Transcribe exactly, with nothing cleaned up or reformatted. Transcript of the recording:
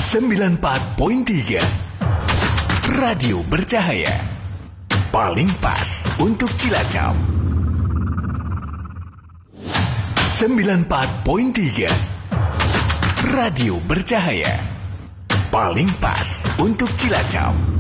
sembilan puluh empat koma tiga Radio Bercahaya. Paling pas untuk Cilacap. sembilan puluh empat koma tiga Radio Bercahaya. Paling pas untuk Cilacap.